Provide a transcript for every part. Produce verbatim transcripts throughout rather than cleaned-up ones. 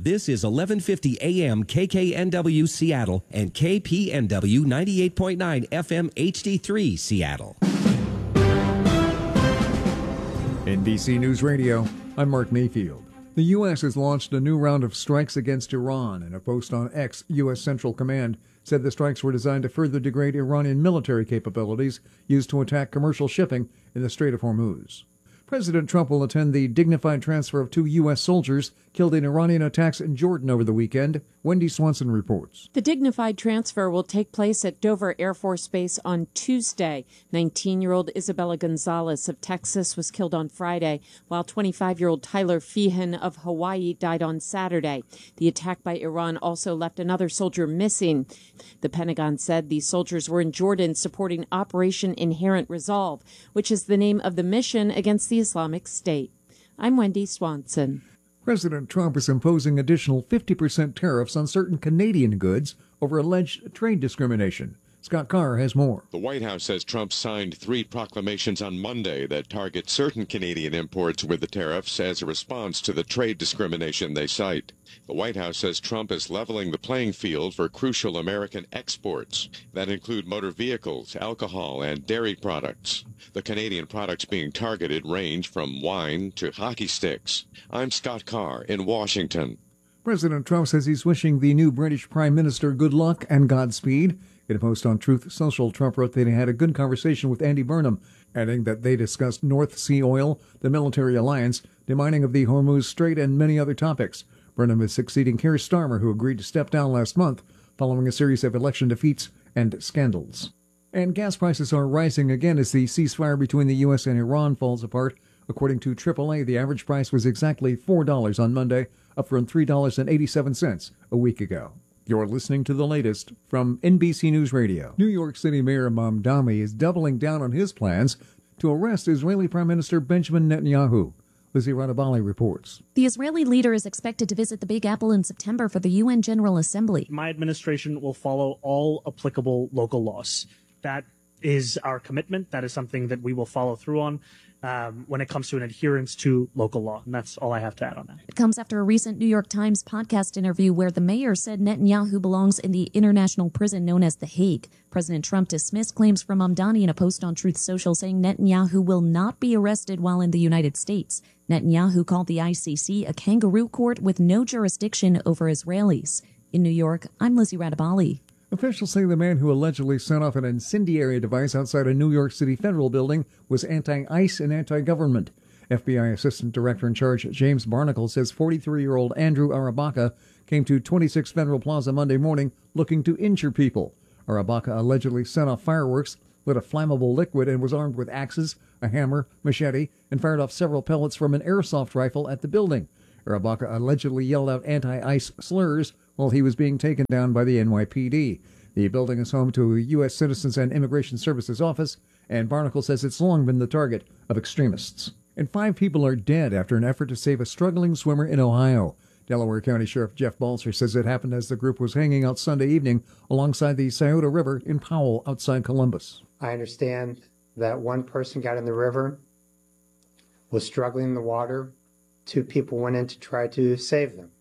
This is eleven fifty A M K K N W Seattle and K P N W ninety-eight point nine F M H D three Seattle. N B C News Radio, I'm Mark Mayfield. The U S has launched a new round of strikes against Iran. In a post on X, U S Central Command said the strikes were designed to further degrade Iranian military capabilities used to attack commercial shipping in the Strait of Hormuz. President Trump will attend the dignified transfer of two U S soldiers killed in Iranian attacks in Jordan over the weekend. Wendy Swanson reports. The dignified transfer will take place at Dover Air Force Base on Tuesday. nineteen-year-old Isabella Gonzalez of Texas was killed on Friday, while twenty-five-year-old Tyler Feehan of Hawaii died on Saturday. The attack by Iran also left another soldier missing. The Pentagon said these soldiers were in Jordan supporting Operation Inherent Resolve, which is the name of the mission against the Islamic State. I'm Wendy Swanson. President Trump is imposing additional fifty percent tariffs on certain Canadian goods over alleged trade discrimination. Scott Carr has more. The White House says Trump signed three proclamations on Monday that target certain Canadian imports with the tariffs as a response to the trade discrimination they cite. The White House says Trump is leveling the playing field for crucial American exports that include motor vehicles, alcohol, and dairy products. The Canadian products being targeted range from wine to hockey sticks. I'm Scott Carr in Washington. President Trump says he's wishing the new British Prime Minister good luck and Godspeed. In a post on Truth Social, Trump wrote that he had a good conversation with Andy Burnham, adding that they discussed North Sea oil, the military alliance, demining of the Hormuz Strait, and many other topics. Burnham is succeeding Keir Starmer, who agreed to step down last month following a series of election defeats and scandals. And gas prices are rising again as the ceasefire between the U S and Iran falls apart. According to triple A, the average price was exactly four dollars on Monday, up from three dollars and eighty-seven cents a week ago. You're listening to the latest from N B C News Radio. New York City Mayor Mamdani is doubling down on his plans to arrest Israeli Prime Minister Benjamin Netanyahu. Lizzie Radabali reports. The Israeli leader is expected to visit the Big Apple in September for the U N General Assembly. My administration will follow all applicable local laws. That is our commitment. That is something that we will follow through on um, when it comes to an adherence to local law. And that's all I have to add on that. It comes after a recent New York Times podcast interview where the mayor said Netanyahu belongs in the international prison known as The Hague. President Trump dismissed claims from Mamdani in a post on Truth Social saying Netanyahu will not be arrested while in the United States. Netanyahu called the I C C a kangaroo court with no jurisdiction over Israelis. In New York, I'm Lizzie Radabali. Officials say the man who allegedly set off an incendiary device outside a New York City federal building was anti-ICE and anti-government. F B I Assistant Director in Charge James Barnacle says forty-three-year-old Andrew Arabaka came to twenty-six Federal Plaza Monday morning looking to injure people. Arabaka allegedly set off fireworks, lit a flammable liquid, and was armed with axes, a hammer, machete, and fired off several pellets from an airsoft rifle at the building. Arabaka allegedly yelled out anti-ICE slurs while he was being taken down by the N Y P D. The building is home to a U S Citizens and Immigration Services office, and Barnacle says it's long been the target of extremists. And five people are dead after an effort to save a struggling swimmer in Ohio. Delaware County Sheriff Jeff Balser says it happened as the group was hanging out Sunday evening alongside the Scioto River in Powell outside Columbus. I understand that one person got in the river, was struggling in the water. Two people went in to try to save them.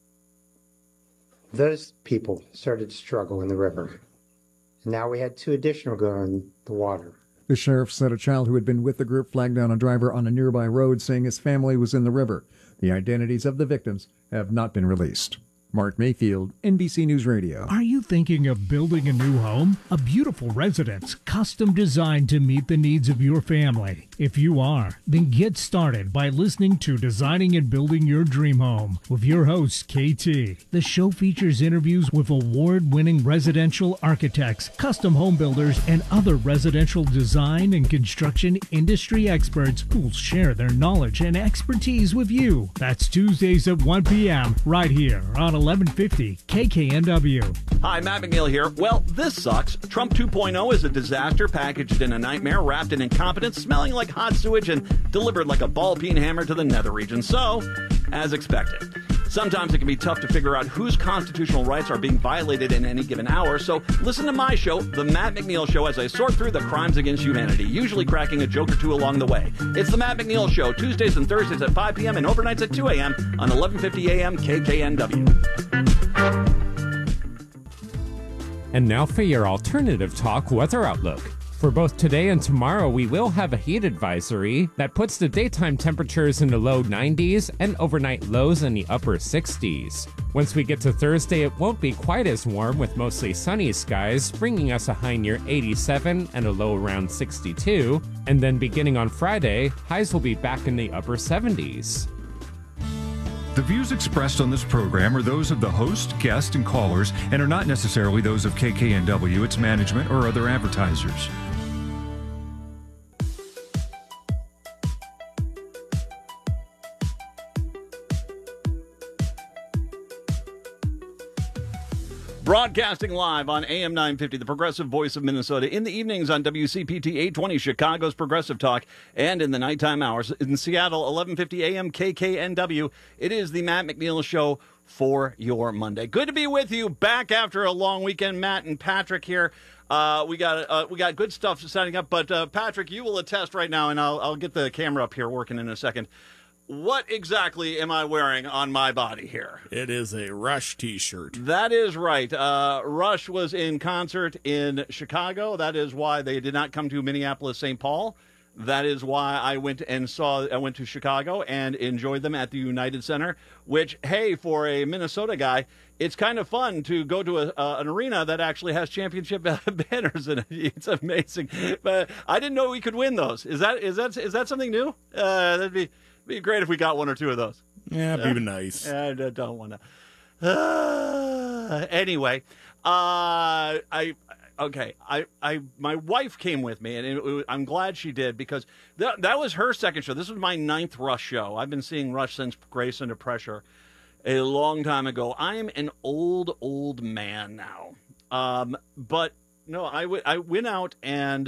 Those people started to struggle in the river. And now we had two additional go in the water. The sheriff said a child who had been with the group flagged down a driver on a nearby road saying his family was in the river. The identities of the victims have not been released. Mark Mayfield, N B C News Radio. Are you thinking of building a new home? A beautiful residence, custom designed to meet the needs of your family. If you are, then get started by listening to Designing and Building Your Dream Home with your host, K T. The show features interviews with award-winning residential architects, custom home builders, and other residential design and construction industry experts who will share their knowledge and expertise with you. That's Tuesdays at one p.m. right here on eleven fifty K K N W. Hi, Matt McNeil here. Well, this sucks. Trump two point oh is a disaster packaged in a nightmare, wrapped in incompetence, smelling like hot sewage, and delivered like a ball-peen hammer to the nether region. So, as expected, Sometimes it can be tough to figure out whose constitutional rights are being violated in any given hour, so listen to my show, The Matt McNeil Show, as I sort through the crimes against humanity, usually cracking a joke or two along the way. It's The Matt McNeil Show, Tuesdays and Thursdays at five p.m. and overnights at two a.m. on eleven fifty a.m. K K N W. And now for your alternative talk weather outlook. For both today and tomorrow, we will have a heat advisory that puts the daytime temperatures in the low nineties and overnight lows in the upper sixties. Once we get to Thursday, it won't be quite as warm with mostly sunny skies, bringing us a high near eighty-seven and a low around sixty-two. And then beginning on Friday, highs will be back in the upper seventies. The views expressed on this program are those of the host, guest, and callers, and are not necessarily those of K K N W, its management, or other advertisers. Broadcasting live on A M nine fifty, the Progressive Voice of Minnesota. In the evenings on W C P T eight twenty, Chicago's Progressive Talk. And in the nighttime hours in Seattle, eleven fifty A M K K N W. It is the Matt McNeil Show for your Monday. Good to be with you. Back after a long weekend. Matt and Patrick here. Uh, we got uh, we got good stuff setting up. But, uh, Patrick, you will attest right now, and I'll, I'll get the camera up here working in a second. What exactly am I wearing on my body here? It is a Rush t-shirt. That is right. Uh, Rush was in concert in Chicago. That is why they did not come to Minneapolis, Saint Paul. That is why I went and saw. I went to Chicago and enjoyed them at the United Center. Which, hey, for a Minnesota guy, it's kind of fun to go to a, uh, an arena that actually has championship banners in it. It's amazing. But I didn't know we could win those. Is that is that is that something new? Uh, that'd be. Be great if we got one or two of those. Yeah, it'd be nice. I don't want to. Uh, anyway, uh, I okay. I, I my wife came with me, and it, it, I'm glad she did because that that was her second show. This was my ninth Rush show. I've been seeing Rush since Grace Under Pressure a long time ago. I am an old old man now. Um, but no, I, w- I went out and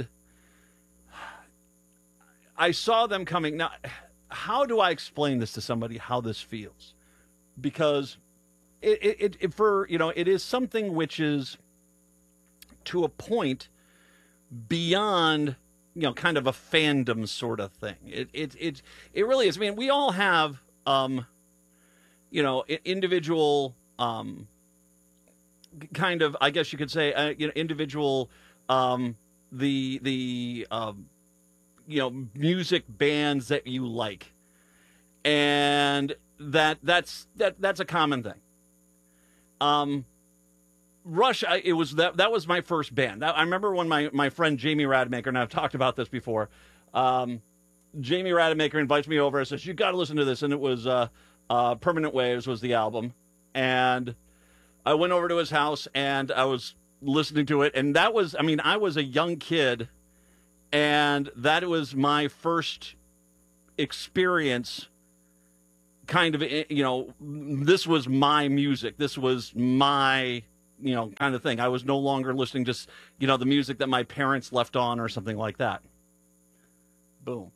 I saw them coming now. How do I explain this to somebody, how this feels? Because it, it, it, for, you know, it is something which is to a point beyond, you know, kind of a fandom sort of thing. It, it, it, it really is. I mean, we all have, um, you know, individual, um, kind of, I guess you could say, uh, you know, individual, um, the, the, um, you know, music bands that you like. And that that's that that's a common thing. Um Rush, I, it was that that was my first band. I remember when my, my friend Jamie Rademacher, and I've talked about this before, um, Jamie Rademacher invites me over and says, you got to listen to this. And it was uh, uh, Permanent Waves was the album. And I went over to his house and I was listening to it. And that was, I mean, I was a young kid. And that was my first experience, kind of, you know, this was my music. This was my, you know, kind of thing. I was no longer listening to, you know, the music that my parents left on or something like that. Boom.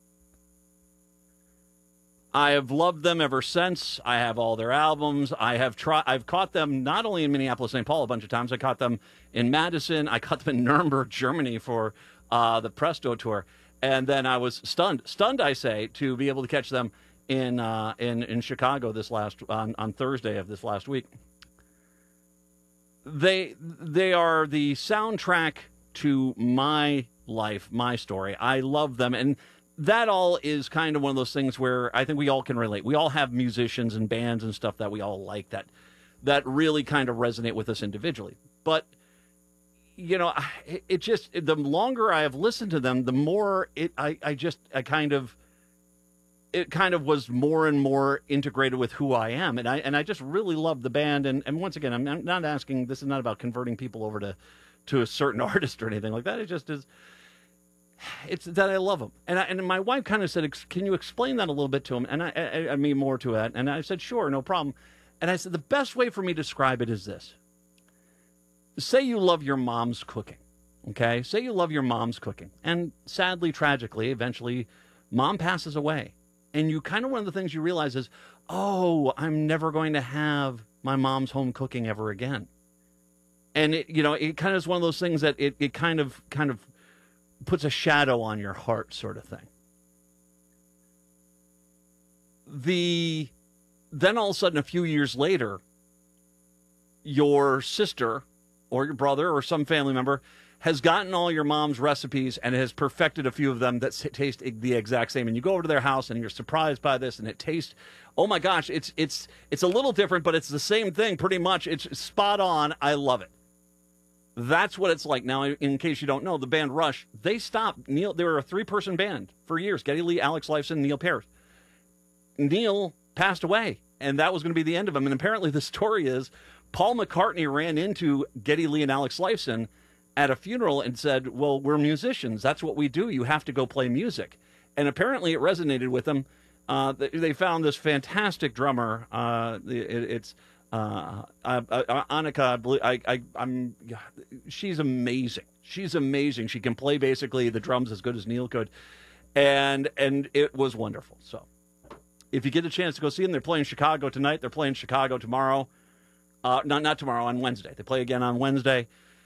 I have loved them ever since. I have all their albums. I have tried. I've caught them not only in Minneapolis, Saint Paul a bunch of times. I caught them in Madison. I caught them in Nuremberg, Germany for Uh, the Presto tour, and then I was stunned, stunned, I say, to be able to catch them in uh, in in Chicago this last on, on Thursday of this last week. They they are the soundtrack to my life, my story. I love them, and that all is kind of one of those things where I think we all can relate. We all have musicians and bands and stuff that we all like that that really kind of resonate with us individually, but. You know, it just, the longer I have listened to them, the more it, I, I just, I kind of, it kind of was more and more integrated with who I am. And I, and I just really love the band. And, and once again, I'm not asking, this is not about converting people over to, to a certain artist or anything like that. It just is, it's that I love them. And I, and my wife kind of said, can you explain that a little bit to him? And I, I, I mean more to it. And I said, sure, no problem. And I said, the best way for me to describe it is this. Say you love your mom's cooking, okay? Say you love your mom's cooking. And sadly, tragically, eventually, mom passes away. And you kind of, one of the things you realize is, oh, I'm never going to have my mom's home cooking ever again. And it, you know, it kind of is one of those things that it, it kind of kind of puts a shadow on your heart, sort of thing. The then all of a sudden, a few years later, your sister or your brother or some family member has gotten all your mom's recipes and has perfected a few of them that taste the exact same. And you go over to their house and you're surprised by this, and it tastes, oh my gosh, it's it's it's a little different, but it's the same thing pretty much. It's spot on. I love it. That's what it's like. Now, in case you don't know, the band Rush, they stopped. Neil, they were a three-person band for years. Geddy Lee, Alex Lifeson, Neil Peart. Neil passed away, and that was going to be the end of him. And apparently the story is Paul McCartney ran into Geddy Lee and Alex Lifeson at a funeral and said, well, we're musicians. That's what we do. You have to go play music. And apparently it resonated with them. Uh, they found this fantastic drummer. Uh, it, it's uh, uh, uh, Annika. I, I, I'm. She's amazing. She's amazing. She can play basically the drums as good as Neil could, and and it was wonderful. So, if you get a chance to go see them, they're playing Chicago tonight. They're playing Chicago tomorrow. Uh, not not tomorrow, on Wednesday. They play again on Wednesday.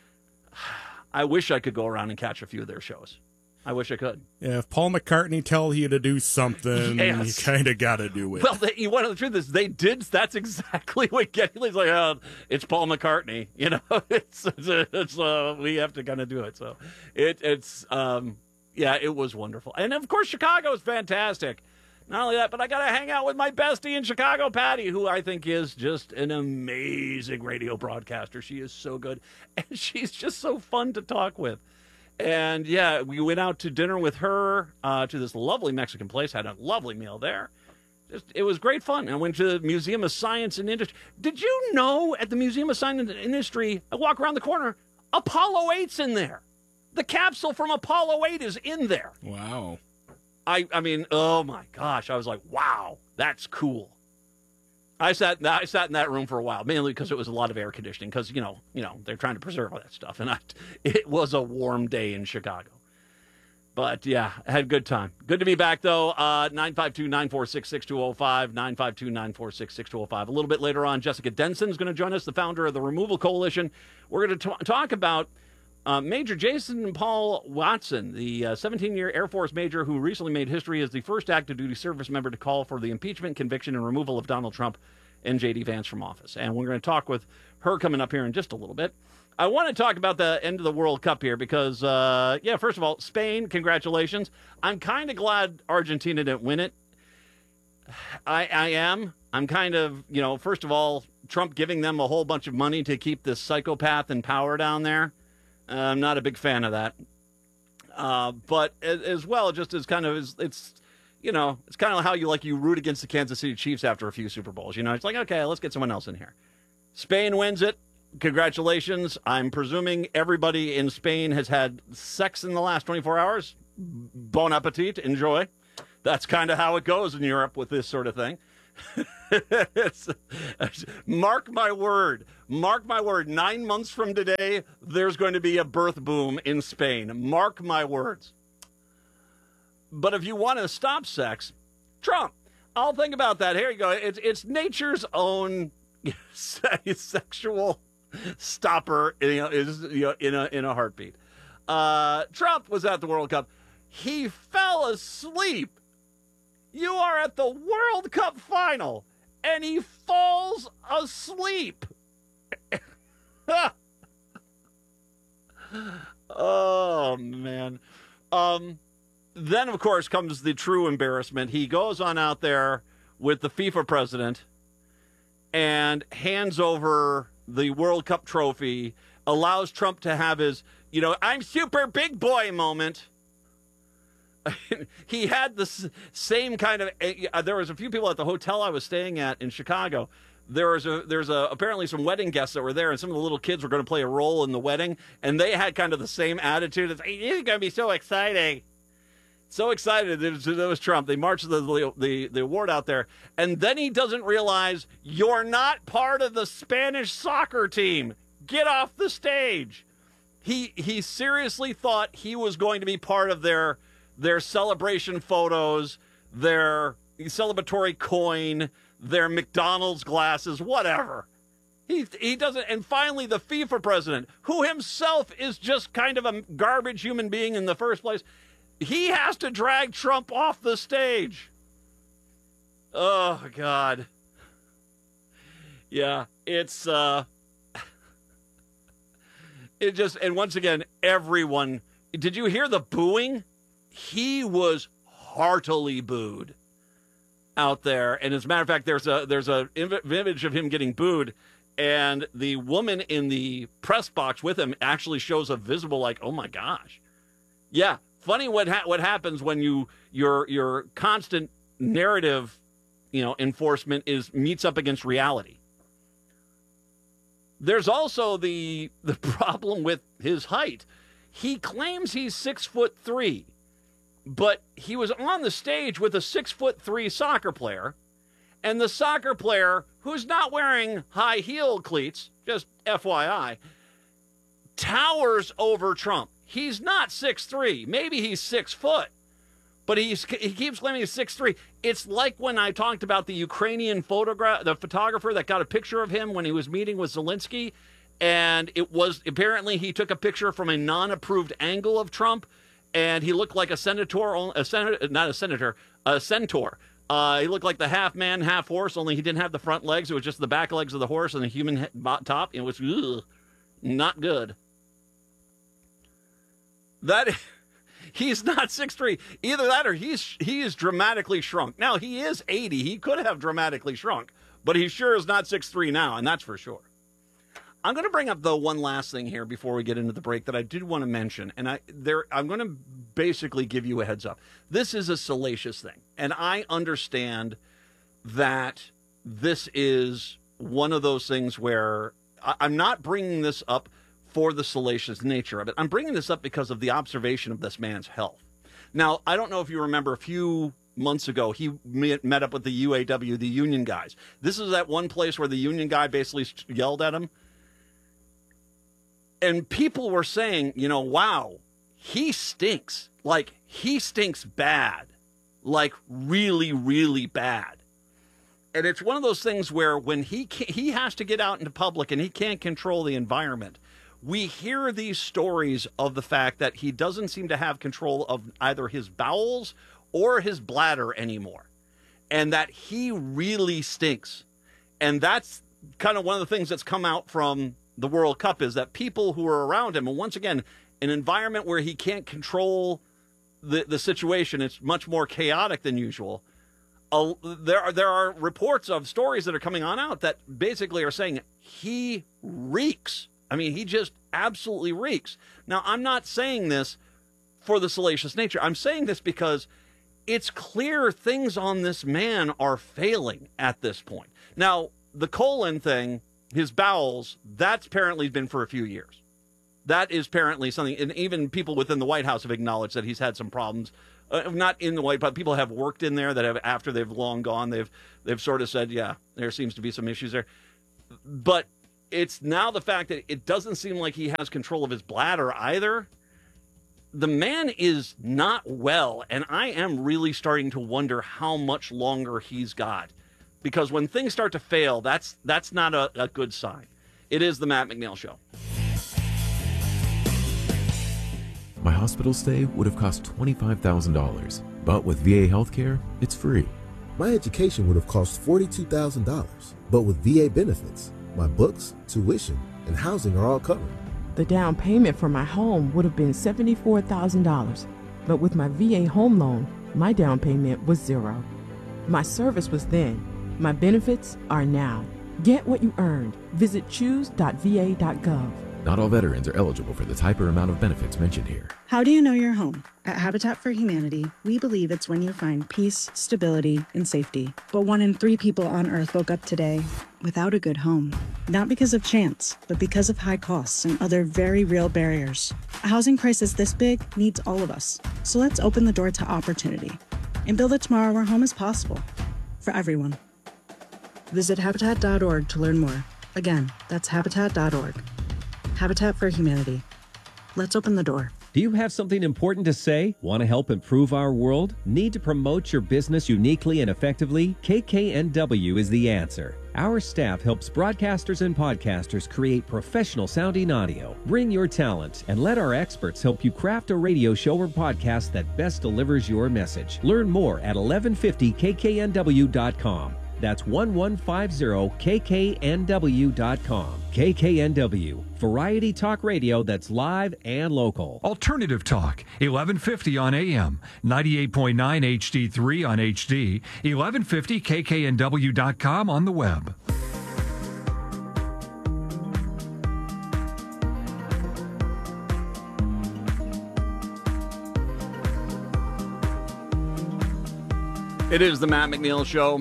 I wish I could go around and catch a few of their shows. I wish I could. Yeah, if Paul McCartney tells you to do something, yes. you kind of got to do it. Well, they, one of the truth is they did. That's exactly what Geddy Lee's like. Oh, it's Paul McCartney. You know, it's it's, it's uh, we have to kind of do it. So it it's um yeah, it was wonderful, and of course Chicago is fantastic. Not only that, but I got to hang out with my bestie in Chicago, Patty, who I think is just an amazing radio broadcaster. She is so good, and she's just so fun to talk with. And, yeah, we went out to dinner with her uh, to this lovely Mexican place, had a lovely meal there. Just, it was great fun. I went to the Museum of Science and Industry. Did you know at the Museum of Science and Industry, I walk around the corner, Apollo eight's in there. The capsule from Apollo eight is in there. Wow. I, I mean, oh my gosh! I was like, "Wow, that's cool." I sat, I sat in that room for a while, mainly because it was a lot of air conditioning. Because you know, you know, they're trying to preserve all that stuff, and I, it was a warm day in Chicago. But yeah, I had a good time. Good to be back though. Uh, nine five two, nine four six, six two zero five, nine five two, nine four six, six two zero five. A little bit later on, Jessica Denson is going to join us, the founder of the Removal Coalition. We're going to t- talk about. Uh, Major Jason Paul Watson, the seventeen-year uh, Air Force major who recently made history as the first active duty service member to call for the impeachment, conviction, and removal of Donald Trump and J D. Vance from office. And we're going to talk with her coming up here in just a little bit. I want to talk about the end of the World Cup here because, uh, yeah, first of all, Spain, congratulations. I'm kind of glad Argentina didn't win it. I, I am. I'm kind of, you know, first of all, Trump giving them a whole bunch of money to keep this psychopath in power down there. Uh, I'm not a big fan of that. Uh, but as, as well, just as kind of, as, it's, you know, it's kind of how you like you root against the Kansas City Chiefs after a few Super Bowls. You know, it's like, okay, let's get someone else in here. Spain wins it. Congratulations. I'm presuming everybody in Spain has had sex in the last twenty-four hours. Bon appetit. Enjoy. That's kind of how it goes in Europe with this sort of thing. it's, mark my word. Mark my word. Nine months from today, there's going to be a birth boom in Spain. Mark my words. But if you want to stop sex, Trump. I'll think about that. Here you go. It's it's nature's own sexual stopper. You know, is you know, in a in a heartbeat. Uh, Trump was at the World Cup. He fell asleep. You are at the World Cup final, and he falls asleep. Oh, man. Um, then, of course, comes the true embarrassment. He goes on out there with the FIFA president and hands over the World Cup trophy, allows Trump to have his, you know, I'm super big boy moment. He had the same kind of. Uh, there was a few people at the hotel I was staying at in Chicago. There was a there's a apparently some wedding guests that were there, and some of the little kids were going to play a role in the wedding, and they had kind of the same attitude. It's, it's going to be so exciting, so excited. It was, that was Trump. They marched the, the the award out there, and then he doesn't realize you're not part of the Spanish soccer team. Get off the stage. He he seriously thought he was going to be part of their. Their celebration photos, their celebratory coin, their McDonald's glasses, whatever. He he doesn't. And finally, the FIFA president, who himself is just kind of a garbage human being in the first place, he has to drag Trump off the stage. Oh, God. Yeah, it's, uh, it just, and once again, everyone, did you hear the booing? He was heartily booed out there. And as a matter of fact, there's a, there's a image of him getting booed. And the woman in the press box with him actually shows a visible, like, oh my gosh. Yeah. Funny what ha- what happens when you, your, your constant narrative, you know, enforcement is meets up against reality. There's also the the problem with his height. He claims he's six foot three, but he was on the stage with a six foot three soccer player, and the soccer player, who's not wearing high heel cleats, just F Y I, towers over Trump. He's not six three. Maybe he's six foot. But he's, he keeps claiming he's six three. It's like when I talked about the Ukrainian photograph, the photographer that got a picture of him when he was meeting with Zelensky. And it was, apparently he took a picture from a non-approved angle of Trump. And he looked like a senator, a senator, not a senator, a centaur. Uh, he looked like the half man, half horse, only he didn't have the front legs. It was just the back legs of the horse and the human head, top. It was ugh, not good. That... He's not six three. Either that or he's he is dramatically shrunk. Now, he is eighty. He could have dramatically shrunk, but he sure is not six three now, and that's for sure. I'm going to bring up, though, one last thing here before we get into the break that I did want to mention, and I there I'm going to basically give you a heads up. This is a salacious thing, and I understand that this is one of those things where I, I'm not bringing this up for the salacious nature of it. I'm bringing this up because of the observation of this man's health. Now, I don't know if you remember a few months ago, he met up with the U A W, the union guys. This is that one place where the union guy basically yelled at him. And people were saying, you know, wow, he stinks. Like, he stinks bad. Like, really, really bad. And it's one of those things where when he can, he has to get out into public and he can't control the environment, we hear these stories of the fact that he doesn't seem to have control of either his bowels or his bladder anymore, and that he really stinks. And that's kind of one of the things that's come out from the World Cup, is that people who are around him, and once again, an environment where he can't control the, the situation, it's much more chaotic than usual. Uh, there are, there are reports of stories that are coming on out that basically are saying he reeks. I mean, he just absolutely reeks. Now, I'm not saying this for the salacious nature. I'm saying this because it's clear things on this man are failing at this point. Now, the colon thing, his bowels, that's apparently been for a few years. That is apparently something, and even people within the White House have acknowledged that he's had some problems. Uh, not in the White House, but people have worked in there that have, after they've long gone, they've they've sort of said, yeah, there seems to be some issues there. But it's now the fact that it doesn't seem like he has control of his bladder either. The man is not well, and I am really starting to wonder how much longer he's got. Because when things start to fail, that's that's not a, a good sign. It is the Matt McNeil Show. My hospital stay would have cost twenty-five thousand dollars, but with V A healthcare, it's free. My education would have cost forty-two thousand dollars, but with V A benefits, my books, tuition, and housing are all covered. The down payment for my home would have been seventy-four thousand dollars, but with my V A home loan, my down payment was zero. My service was then. My benefits are now. Get what you earned. Visit choose dot v a dot gov. Not all veterans are eligible for the type or amount of benefits mentioned here. How do you know you're home? At Habitat for Humanity, we believe it's when you find peace, stability, and safety. But one in three people on Earth woke up today without a good home. Not because of chance, but because of high costs and other very real barriers. A housing crisis this big needs all of us. So let's open the door to opportunity and build a tomorrow where home is possible for everyone. Visit habitat dot org to learn more. Again, that's habitat dot org. Habitat for Humanity. Let's open the door. Do you have something important to say? Want to help improve our world? Need to promote your business uniquely and effectively? K K N W is the answer. Our staff helps broadcasters and podcasters create professional sounding audio. Bring your talent and let our experts help you craft a radio show or podcast that best delivers your message. Learn more at eleven fifty K K N W dot com. That's eleven fifty K K N W dot com. K K N W, variety talk radio that's live and local. Alternative Talk, eleven fifty on A M, ninety-eight point nine H D three on H D, eleven fifty K K N W dot com on the web. It is the Matt McNeil Show.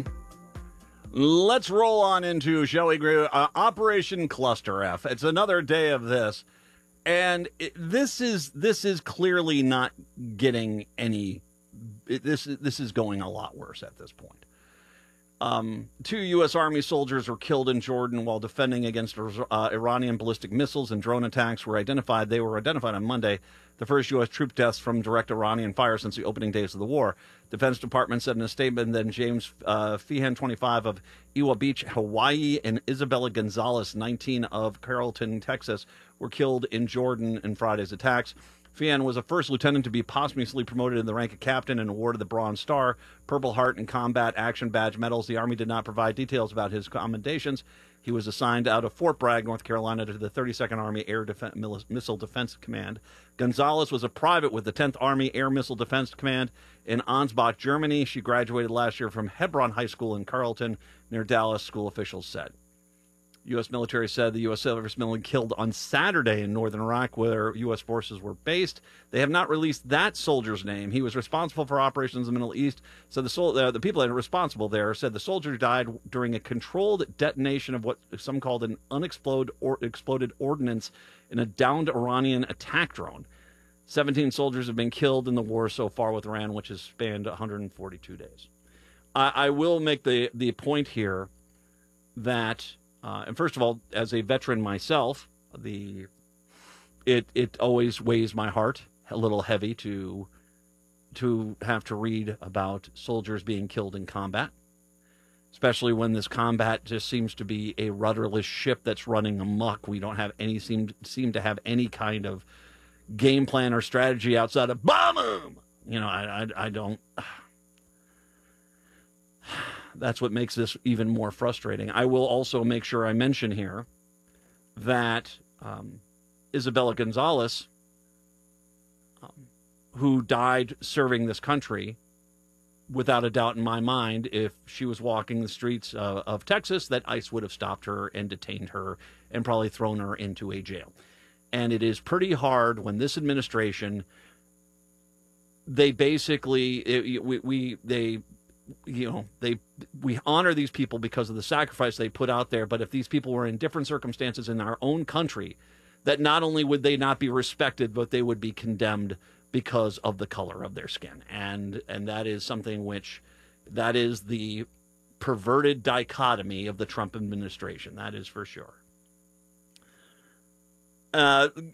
Let's roll on into, shall we, uh, Operation Cluster F. It's another day of this, and it, this is this is clearly not getting any. It, this this is going a lot worse at this point. Um, two U S Army soldiers were killed in Jordan while defending against uh, Iranian ballistic missiles and drone attacks were identified. They were identified on Monday, the first U S troop deaths from direct Iranian fire since the opening days of the war. Defense Department said in a statement that James uh, Feehan, twenty-five, of Iwa Beach, Hawaii, and Isabella Gonzalez, nineteen, of Carrollton, Texas, were killed in Jordan in Friday's attacks. Feehan was the first lieutenant to be posthumously promoted in the rank of captain and awarded the Bronze Star, Purple Heart, and Combat Action Badge medals. The Army did not provide details about his commendations. He was assigned out of Fort Bragg, North Carolina, to the thirty-second Army Air Def- Missile Defense Command. Gonzalez was a private with the tenth Army Air Missile Defense Command in Ansbach, Germany. She graduated last year from Hebron High School in Carrollton, near Dallas, school officials said. U S military said the U S servicemen killed on Saturday in northern Iraq, where U S forces were based. They have not released that soldier's name. He was responsible for operations in the Middle East. So the sol- uh, the people that are responsible there said the soldier died during a controlled detonation of what some called an unexploded or exploded ordnance in a downed Iranian attack drone. seventeen soldiers have been killed in the war so far with Iran, which has spanned one hundred forty-two days. I, I will make the, the point here that... Uh, and first of all, as a veteran myself, the it it always weighs my heart a little heavy to to have to read about soldiers being killed in combat, especially when this combat just seems to be a rudderless ship that's running amok. We don't have any seem seem to have any kind of game plan or strategy outside of bomb 'em. You know, I I, I don't. That's what makes this even more frustrating. I will also make sure I mention here that um, Isabella Gonzalez, um, who died serving this country, without a doubt in my mind, if she was walking the streets uh, of Texas, that ICE would have stopped her and detained her and probably thrown her into a jail. And it is pretty hard when this administration, they basically, it, we, we they... you know, they we honor these people because of the sacrifice they put out there. But if these people were in different circumstances in our own country, that not only would they not be respected, but they would be condemned because of the color of their skin. And and that is something which, that is the perverted dichotomy of the Trump administration. That is for sure. Uh,